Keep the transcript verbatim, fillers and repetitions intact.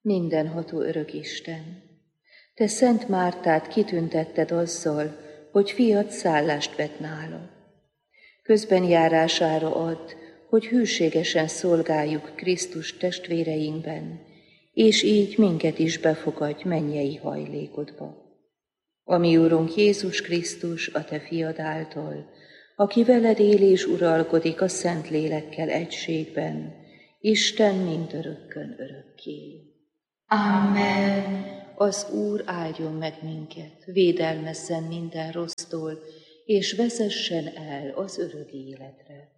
Mindenható örök Isten, te Szent Mártát kitüntetted azzal, hogy fiad szállást vett nála. Közben járására add, hogy hűségesen szolgáljuk Krisztus testvéreinkben, és így minket is befogadj mennyei hajlékodba. A mi Urunk Jézus Krisztus, a te fiad által, aki veled él és uralkodik a Szent Lélekkel egységben, Isten mindörökkön örökké. Amen. Az Úr áldjon meg minket, védelmezzen minden rossztól, és vezessen el az örök életre.